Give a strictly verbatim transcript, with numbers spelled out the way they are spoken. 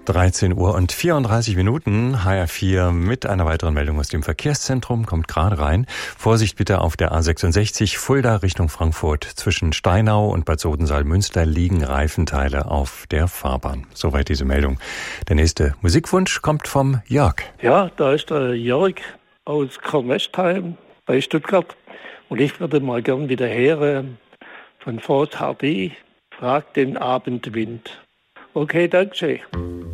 dreizehn Uhr und vierunddreißig Minuten, H R vier mit einer weiteren Meldung aus dem Verkehrszentrum, kommt gerade rein. Vorsicht bitte auf der A sechsundsechzig, Fulda Richtung Frankfurt. Zwischen Steinau und Bad Sodensaal-Münster liegen Reifenteile auf der Fahrbahn. Soweit diese Meldung. Der nächste Musikwunsch kommt vom Jörg. Ja, da ist der Jörg aus Kornwestheim bei Stuttgart. Und ich würde mal gern wieder hören von Fort Hardy, Frag den Abendwind. Okay, danke schön.